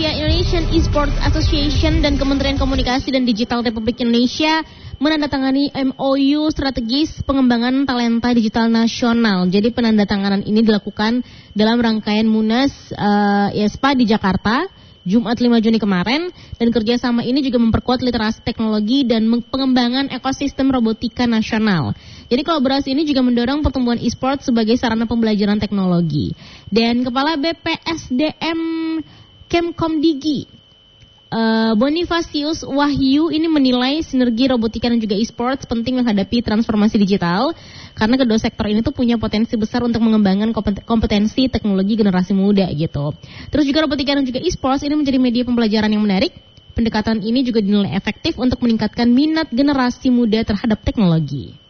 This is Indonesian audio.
ya, Indonesian Esports Association dan Kementerian Komunikasi dan Digital Republik Indonesia menandatangani MOU strategis pengembangan talenta digital nasional. Jadi penandatanganan ini dilakukan dalam rangkaian Munas IESPA di Jakarta Jumat 5 Juni kemarin, dan kerjasama ini juga memperkuat literasi teknologi dan pengembangan ekosistem robotika nasional. Jadi kolaborasi ini juga mendorong pertumbuhan e-sport sebagai sarana pembelajaran teknologi. Dan Kepala BPSDM Kemkomdigi Bonifasius Wahyu ini menilai sinergi robotika dan juga e-sports penting menghadapi transformasi digital karena kedua sektor ini tuh punya potensi besar untuk mengembangkan kompetensi teknologi generasi muda gitu. Terus juga robotika dan juga e-sports ini menjadi media pembelajaran yang menarik. Pendekatan ini juga dinilai efektif untuk meningkatkan minat generasi muda terhadap teknologi.